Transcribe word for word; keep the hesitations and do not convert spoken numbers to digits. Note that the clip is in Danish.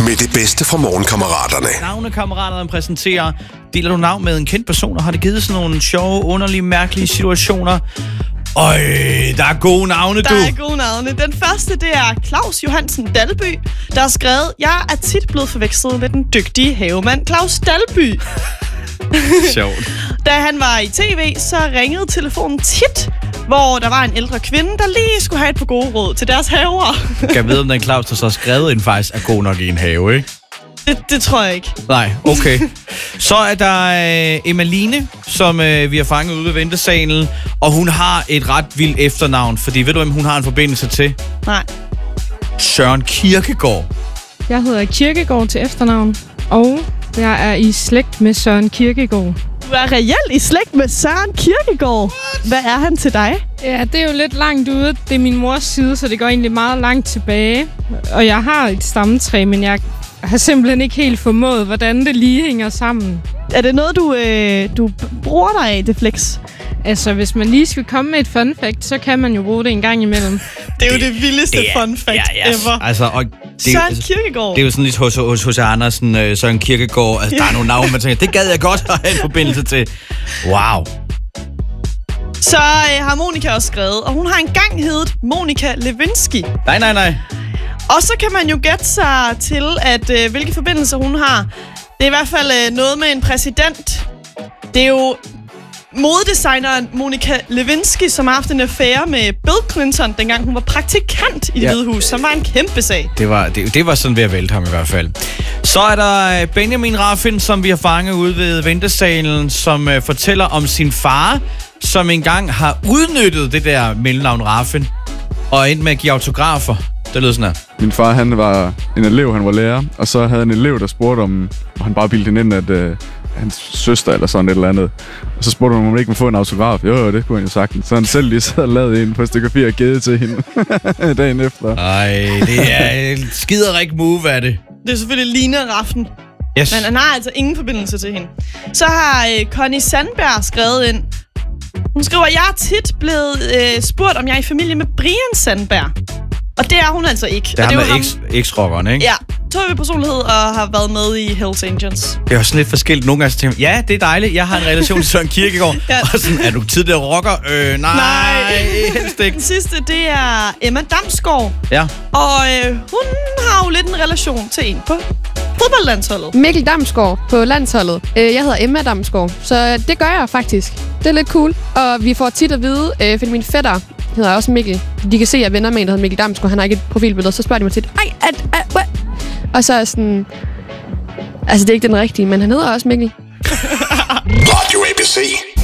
med det bedste fra Morgenkammeraterne. Navnekammeraterne præsenterer. Deler du navn med en kendt person, og har det givet sådan nogle sjove, underlige, mærkelige situationer? Øj, der er gode navne, du. Der er gode navne. Den første, det er Claus Johansen Dalby, der har skrevet: Jeg er tit blevet forvekslet med den dygtige havemand Claus Dalby. Sjovt. Da han var i tv, så ringede telefonen tit, hvor der var en ældre kvinde, der lige skulle have et par gode råd til deres haver. Kan jeg vide, om den Claus, der så har skrevet ind, faktisk er god nok i en have, ikke? Det, det tror jeg ikke. Nej, okay. Så er der øh, Emmaline, som øh, vi har fanget ude ved ventesalen, og hun har et ret vildt efternavn, fordi ved du, hvem hun har en forbindelse til? Nej. Søren Kierkegaard. Jeg hedder Kierkegaard til efternavn, og jeg er i slægt med Søren Kierkegaard. Du er reelt i slægt med Søren Kierkegaard. Hvad er han til dig? Ja, det er jo lidt langt ude. Det er min mors side, så det går egentlig meget langt tilbage. Og jeg har et stammetræ, men jeg har simpelthen ikke helt formået, hvordan det lige hænger sammen. Er det noget, du, øh, du bruger dig af, det flex? Altså, hvis man lige skal komme med et fun fact, så kan man jo bruge det en gang imellem. Det er jo det vildeste det er, fun fact ja, yes. ever. Altså, og det, Søren Kierkegaard. Det er jo sådan lidt hos, hos, hos Andersen, øh, Søren Kierkegaard. Altså, ja. Der er nogle navne, man tænker, det gad jeg godt at have en forbindelse til. Wow. Så øh, har Monika også skrevet, og hun har engang heddet Monika Lewinsky. Nej, nej, nej. Og så kan man jo gætte sig til, at øh, hvilke forbindelser hun har. Det er i hvert fald øh, noget med en præsident. Det er jo modedesigneren Monika Lewinsky, som har haft en affære med Bill Clinton, dengang hun var praktikant i Det ja. Hvide Hus, som var en kæmpe sag. Det var, det, det var sådan ved at vælte ham i hvert fald. Så er der Benjamin Raffin, som vi har fanget ude ved ventesalen, som uh, fortæller om sin far, som engang har udnyttet det der mellemnavn Raffin, og endte med at give autografer. Det lød sådan her. Min far, han var en elev, han var lærer, og så havde han en elev, der spurgte om, og han bare bildte ind, at uh, hans søster eller sådan et eller andet. Og så spurgte han, om man ikke må få en autograf. Jo, det kunne han jo sagtens. Så han selv lige sad og lavede en på et stykke papir og givet til hende dagen efter. Ej, det er en skiderik move af det. Det er selvfølgelig Lina Raffen. Yes. Men han har altså ingen forbindelse til hende. Så har øh, Connie Sandberg skrevet ind. Hun skriver, jeg er tit blevet øh, spurgt, om jeg er i familie med Brian Sandberg. Og det er hun altså ikke. Det er ham med X-rockeren, ikke? Ja, tv-personlighed og har været med i Hells Angels. Det er jo sådan lidt forskelligt. Nogle gange så tænker jeg, ja, det er dejligt. Jeg har en relation til Søren Kierkegaard. Ja. Og sådan, er du tidligere rocker? Øh, nej, nej, helst ikke. Den sidste, det er Emma Damsgaard. Ja. Og øh, hun har jo lidt en relation til en på fodboldlandsholdet. Mikkel Damsgaard på landsholdet. Jeg hedder Emma Damsgaard, så det gør jeg faktisk. Det er lidt cool. Og vi får tit at vide, øh, fordi min fætter hedder også Mikkel. De kan se, at jeg venner med en, der hedder Mikkel Damsgaard. Han har ikke et profilbillede, så spørger de mig tit, ej, at, at, what? Og så er sådan, altså det er ikke den rigtige, men han hedder også Mikkel. Radio A B C.